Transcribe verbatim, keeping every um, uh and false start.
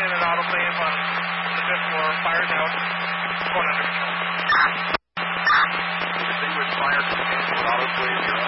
in an autoclave on the fifth floor. Fire's out. Going under control. Distinguished fire contained with autoclave. You're